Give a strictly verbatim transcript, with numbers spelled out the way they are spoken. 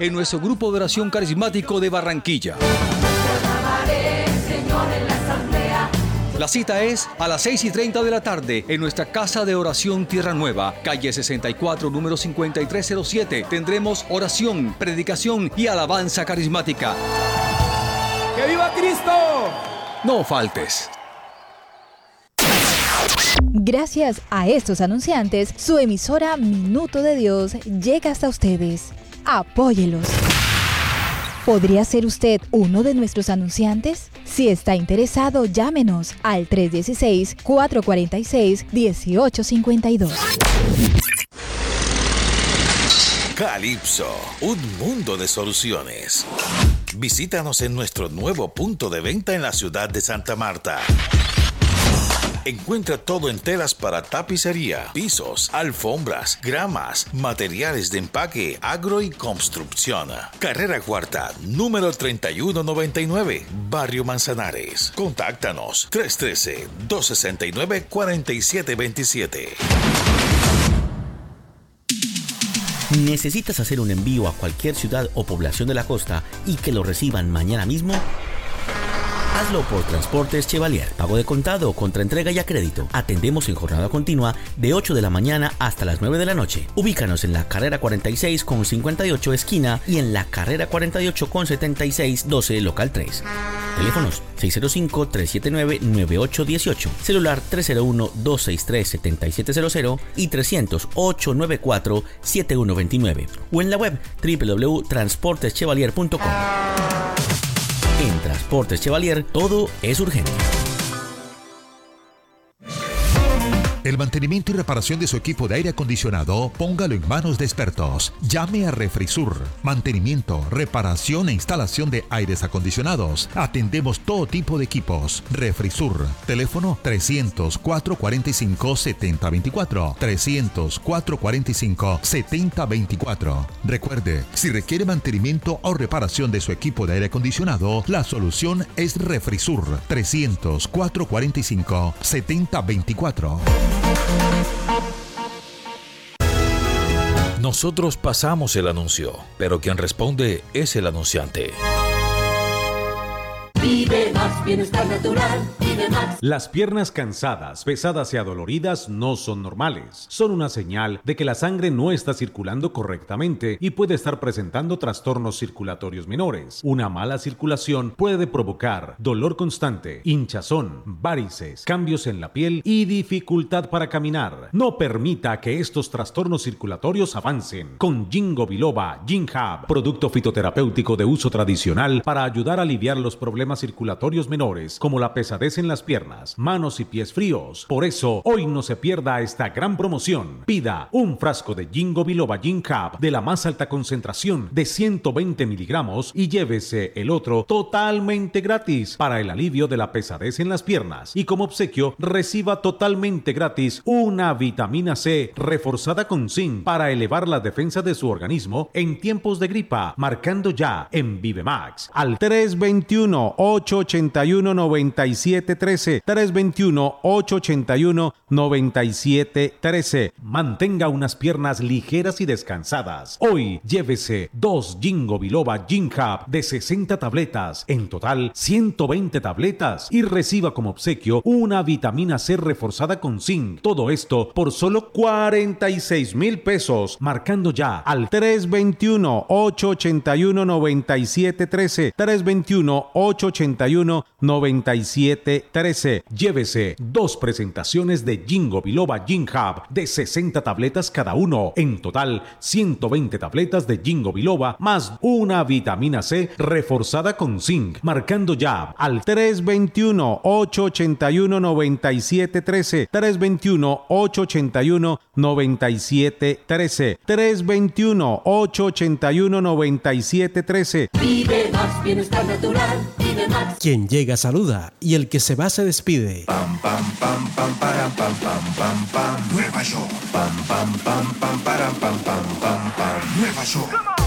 en nuestro grupo de oración carismático de Barranquilla. La cita es a las seis y treinta de la tarde en nuestra Casa de Oración Tierra Nueva, calle sesenta y cuatro, número cincuenta y tres cero siete. Tendremos oración, predicación y alabanza carismática. ¡Que viva Cristo! No faltes. Gracias a estos anunciantes, su emisora Minuto de Dios llega hasta ustedes. Apóyelos. ¿Podría ser usted uno de nuestros anunciantes? Si está interesado, llámenos al tres uno seis, cuatro cuatro seis, uno ocho cinco dos. Calypso, un mundo de soluciones. Visítanos en nuestro nuevo punto de venta en la ciudad de Santa Marta. Encuentra todo en telas para tapicería, pisos, alfombras, gramas, materiales de empaque, agro y construcción. Carrera Cuarta, número treinta y uno noventa y nueve, Barrio Manzanares. Contáctanos tres uno tres, dos seis nueve, cuatro siete dos siete. ¿Necesitas hacer un envío a cualquier ciudad o población de la costa y que lo reciban mañana mismo? Hazlo por Transportes Chevalier. Pago de contado o contra entrega y a crédito. Atendemos en jornada continua de ocho de la mañana hasta las nueve de la noche. Ubícanos en la carrera cuarenta y seis con cincuenta y ocho esquina y en la carrera cuarenta y ocho con setenta y seis doce local tres. Teléfonos seis cero cinco, tres siete nueve, nueve ocho uno ocho. Celular tres cero uno, dos seis tres, siete siete cero cero y trescientos, ocho nueve cuatro, siete uno dos nueve. O en la web doble u doble u doble u punto transportes chevalier punto com. En Transportes Chevalier, todo es urgente. El mantenimiento y reparación de su equipo de aire acondicionado, póngalo en manos de expertos. Llame a Refrisur. Mantenimiento, reparación e instalación de aires acondicionados. Atendemos todo tipo de equipos. Refrisur. Teléfono trescientos, cuatro cuarenta y cinco, setenta veinticuatro. trescientos, cuatro cuarenta y cinco, setenta veinticuatro. Recuerde, si requiere mantenimiento o reparación de su equipo de aire acondicionado, la solución es Refrisur. trescientos, cuatro cuarenta y cinco, setenta veinticuatro. Nosotros pasamos el anuncio, pero quien responde es el anunciante. Vive Max, bienestar natural, Vive Max. Las piernas cansadas, pesadas y adoloridas no son normales. Son una señal de que la sangre no está circulando correctamente y puede estar presentando trastornos circulatorios menores. Una mala circulación puede provocar dolor constante, hinchazón, varices, cambios en la piel y dificultad para caminar. No permita que estos trastornos circulatorios avancen. Con Ginkgo biloba, Ginkgo, producto fitoterapéutico de uso tradicional para ayudar a aliviar los problemas circulatorios menores como la pesadez en las piernas, manos y pies fríos. Por eso, hoy no se pierda esta gran promoción. Pida un frasco de Ginkgo biloba Ginkgo de la más alta concentración de ciento veinte miligramos y llévese el otro totalmente gratis para el alivio de la pesadez en las piernas. Y como obsequio, reciba totalmente gratis una vitamina C reforzada con zinc para elevar la defensa de su organismo en tiempos de gripa, marcando ya en ViveMax al tres dos uno, ocho ocho uno, nueve siete uno tres, tres dos uno, ocho ocho uno, nueve siete uno tres. Mantenga unas piernas ligeras y descansadas. Hoy llévese dos Ginkgo biloba Ginkgo de sesenta tabletas, en total ciento veinte tabletas, y reciba como obsequio una vitamina C reforzada con zinc. Todo esto por solo cuarenta y seis mil pesos, marcando ya al tres dos uno, ocho ocho uno, nueve siete uno tres, tres dos uno, ocho ocho uno, nueve siete uno tres. Llévese dos presentaciones de Ginkgo biloba Ginkgo de sesenta tabletas cada uno, en total ciento veinte tabletas de Ginkgo biloba más una vitamina C reforzada con zinc, marcando ya al tres dos uno, ocho ocho uno, nueve siete uno tres, tres dos uno, ocho ocho uno, nueve siete uno tres, tres dos uno, ocho ocho uno, nueve siete uno tres. Vive Max, bienestar natural, Vive Max. Quien llega saluda y el que se va se despide. Pam pam pam pam para pam pam pam pam. Nueva York. Pam pam pam pam para pam pam pam pam. Nueva York.